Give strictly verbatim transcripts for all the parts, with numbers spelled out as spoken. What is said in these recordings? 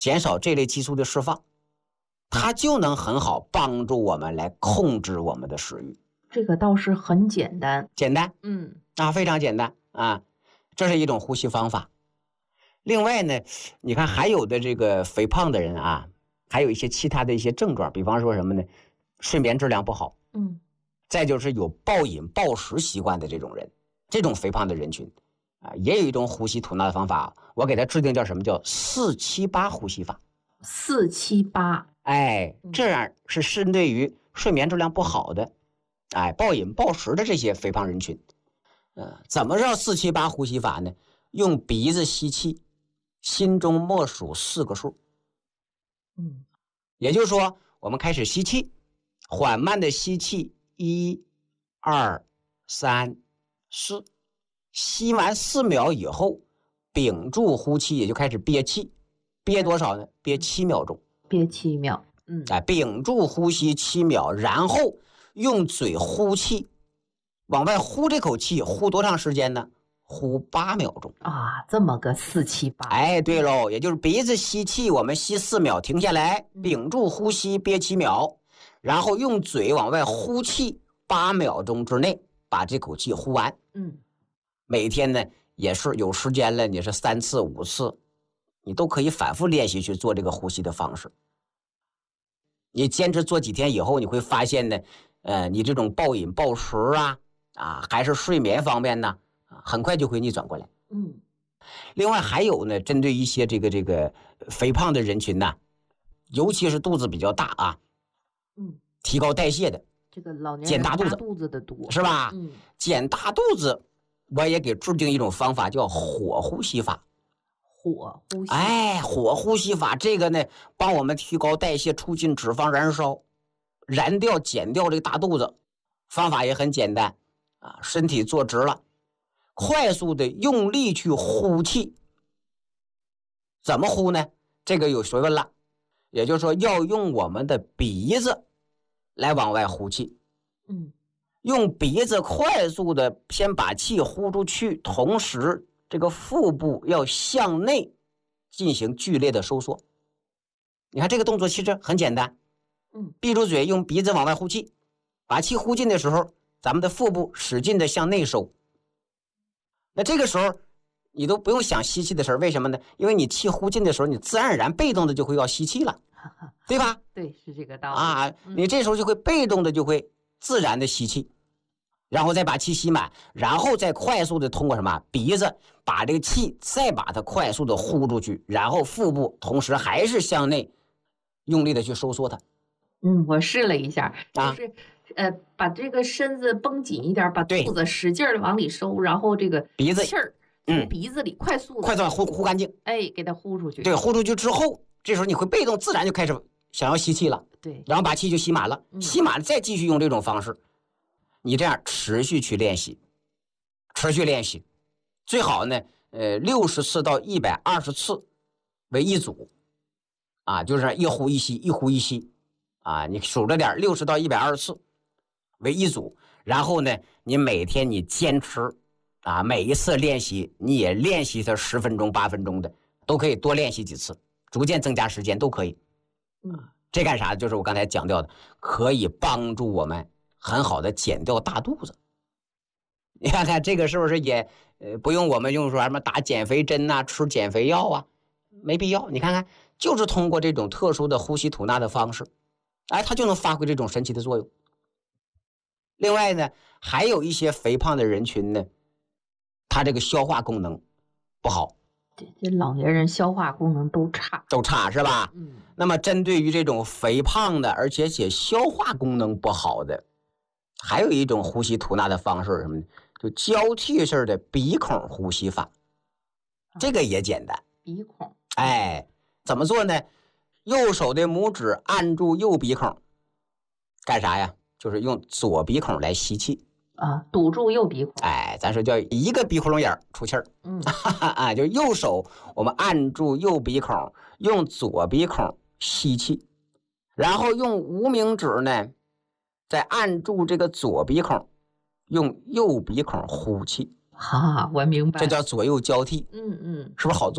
减少这类激素的释放，它就能很好帮助我们来控制我们的食欲。 这个倒是很简单， 简单， 嗯啊，非常简单啊，这是一种呼吸方法。另外呢，你看还有的这个肥胖的人啊，还有一些其他的一些症状，比方说什么呢？睡眠质量不好， 嗯， 再就是有暴饮暴食习惯的这种人，这种肥胖的人群啊，也有一种呼吸吐纳的方法，我给他制定叫什么叫四七八呼吸法。 四七八， 哎，这样是针对于睡眠质量不好的，哎，暴饮暴食的这些肥胖人群。呃，怎么叫四七八呼吸法呢？用鼻子吸气，心中默数四个数。 嗯， 也就是说，我们开始吸气，缓慢的吸气，一、二、三、四，吸完四秒以后，屏住呼气，也就开始憋气，憋多少呢？憋七秒钟。 憋七秒，嗯， 哎，屏住呼吸七秒，然后用嘴呼气，往外呼这口气，呼多长时间呢？呼八秒钟啊，这么个四七八。 哎，对喽，也就是鼻子吸气，我们吸四秒，停下来，屏住呼吸，憋七秒，然后用嘴往外呼气，八秒钟之内把这口气呼完。 嗯， 每天呢也是有时间了，你是三次五次，你都可以反复练习去做这个呼吸的方式。你坚持做几天以后，你会发现呢，呃，你这种暴饮暴食啊，啊，还是睡眠方面呢，很快就会逆转过来。 嗯， 另外还有呢，针对一些这个这个肥胖的人群呢，尤其是肚子比较大啊， 嗯， 提高代谢的， 这个老年人减大肚子肚子的多是吧？ 嗯， 减大肚子，我也给制定一种方法，叫火呼吸法。 火呼吸， 哎，火呼吸法这个呢，帮我们提高代谢，促进脂肪燃烧，燃掉减掉这个大肚子。方法也很简单啊，身体坐直了，快速的用力去呼气。怎么呼呢？这个有学问了，也就是说要用我们的鼻子来往外呼气。 嗯， 用鼻子快速的先把气呼出去，同时这个腹部要向内进行剧烈的收缩。你看这个动作其实很简单， 嗯， 闭住嘴，用鼻子往外呼气，把气呼进的时候，咱们的腹部使劲的向内收。那这个时候你都不用想吸气的事儿，为什么呢？因为你气呼进的时候，你自然而然被动的就会要吸气了，对吧？ 对，是这个道理啊，你这时候就会被动的就会自然的吸气，然后再把气吸满，然后再快速的通过什么鼻子把这个气再把它快速的呼出去，然后腹部同时还是向内用力的去收缩它。 嗯，我试了一下， 啊就是呃，把这个身子绷紧一点，把对肚子使劲儿往里收，然后这个鼻子气儿嗯从鼻子里快速地快速地呼呼干净， 哎，给它呼出去。 对，呼出去之后，这时候你会被动自然就开始想要吸气了， 对， 然后把气就吸满了， 嗯吸满了再继续用这种方式，你这样持续去练习，持续练习，最好呢，呃，六十次到一百二十次为一组，啊，就是一呼一吸，一呼一吸，啊，你数着点，六十到一百二十次为一组，然后呢，你每天你坚持，啊，每一次练习你也练习它十分钟、八分钟的，都可以多练习几次，逐渐增加时间都可以。 嗯， 这干啥？就是我刚才讲到的，可以帮助我们很好的减掉大肚子。你看看这个是不是也呃不用我们用说什么打减肥针呐、吃减肥药啊，没必要。你看看，就是通过这种特殊的呼吸吐纳的方式，哎，它就能发挥这种神奇的作用。另外呢，还有一些肥胖的人群呢，他这个消化功能不好， 这老年人消化功能都差， 都差是吧？ 嗯， 那么针对于这种肥胖的，而且且消化功能不好的，还有一种呼吸吐纳的方式是什么呢？就交替式的鼻孔呼吸法，这个也简单。 鼻孔， 哎，怎么做呢？右手的拇指按住右鼻孔，干啥呀？就是用左鼻孔来吸气啊，堵住右鼻孔。 哎，咱说叫一个鼻窟窿眼出气儿。 嗯， 啊，就右手我们按住右鼻孔，用左鼻孔吸气，然后用无名指呢，再按住这个左鼻孔，用右鼻孔呼气。 哈，我明白。 这叫左右交替。 嗯嗯， 是不是好做？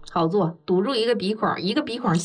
好做，堵住一个鼻孔，一个鼻孔